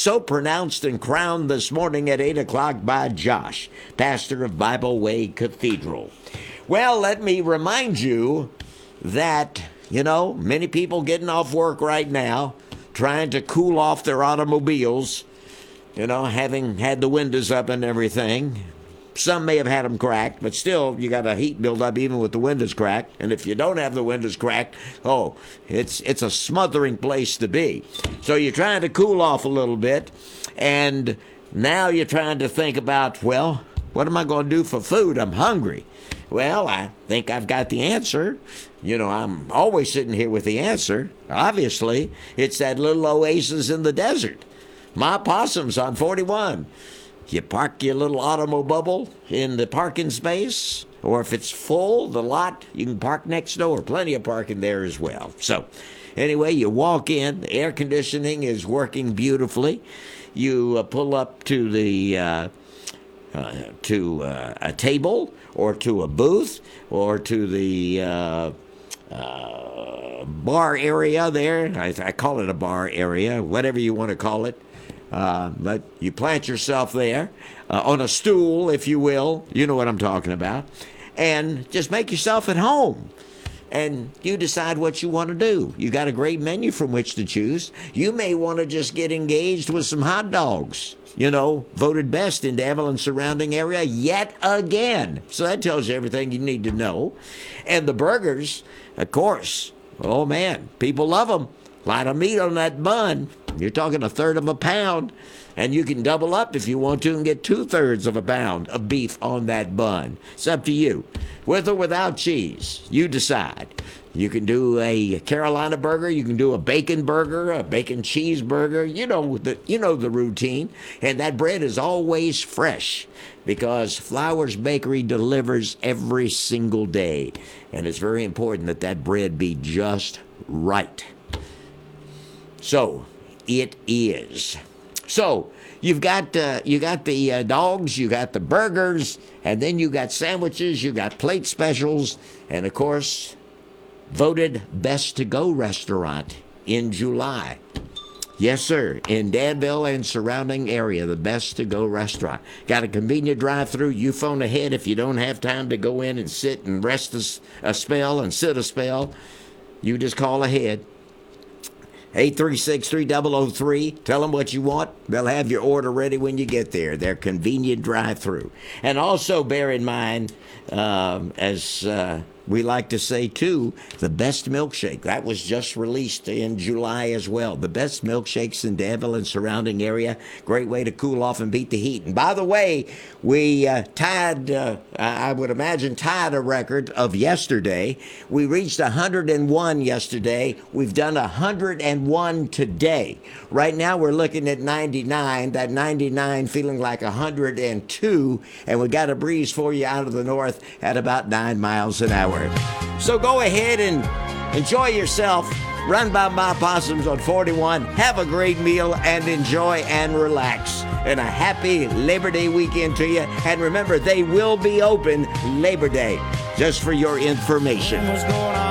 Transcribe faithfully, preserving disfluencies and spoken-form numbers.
so pronounced and crowned this morning at eight o'clock by Josh, pastor of Bible Way Cathedral. Well, let me remind you that, you know, many people getting off work right now, trying to cool off their automobiles, you know, having had the windows up and everything. Some may have had them cracked, but still, you got a heat buildup even with the windows cracked. And if you don't have the windows cracked, oh, it's it's a smothering place to be. So you're trying to cool off a little bit, and now you're trying to think about, well, what am I going to do for food? I'm hungry. Well, I think I've got the answer. You know, I'm always sitting here with the answer. Obviously, it's that little oasis in the desert. My Possums on forty-one. You park your little automobile in the parking space, or if it's full, the lot, you can park next door. Plenty of parking there as well. So, anyway, you walk in. The air conditioning is working beautifully. You uh, pull up to the uh, uh, to uh, a table, or to a booth, or to the uh, uh, bar area there. I, I call it a bar area, whatever you want to call it. Uh, but you plant yourself there uh, on a stool, if you will. You know what I'm talking about. And just make yourself at home. And you decide what you want to do. You got a great menu from which to choose. You may want to just get engaged with some hot dogs. You know, voted best in Danville and surrounding area yet again. So that tells you everything you need to know. And the burgers, of course. Oh, man, people love them. A lot of meat on that bun. You're talking a third of a pound, and you can double up if you want to and get two-thirds of a pound of beef on that bun. It's up to you. With or without cheese, you decide. You can do a Carolina burger, you can do a bacon burger, a bacon cheeseburger. You know the, you know the routine. And that bread is always fresh because Flowers Bakery delivers every single day. And it's very important that that bread be just right. So, it is. So, you've got uh, you got the uh, dogs, you got the burgers, and then you got sandwiches, you got plate specials, and of course, voted best to go restaurant in July. Yes, sir, in Danville and surrounding area, the best to go restaurant. Got a convenient drive-through. You phone ahead if you don't have time to go in and sit and rest a, a spell and sit a spell. You just call ahead. eight three six, three zero zero three. Tell them what you want. They'll have your order ready when you get there. They're convenient drive-through. And also bear in mind, um, as uh, we like to say too, the best milkshake. That was just released in July as well. The best milkshakes in Danville and surrounding area. Great way to cool off and beat the heat. And by the way, we uh, tied, uh, I would imagine, tied a record of yesterday. We reached one hundred one yesterday. We've done one hundred one today. Right now we're looking at ninety-nine. That ninety-nine feeling like one hundred two. And we got a breeze for you out of the north at about nine miles an hour. So go ahead and enjoy yourself. Run by My Possums on forty-one. Have a great meal and enjoy and relax. And a happy Labor Day weekend to you. And remember, they will be open Labor Day, just for your information. What's going on?